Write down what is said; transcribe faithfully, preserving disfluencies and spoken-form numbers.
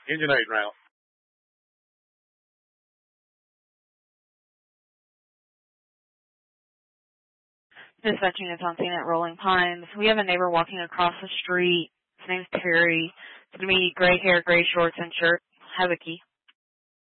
Engine eight route. Dispatching is on scene at Rolling Pines. We have a neighbor walking across the street. His name's Terry. It's going to be gray hair, gray shorts, and shirt. Have a key.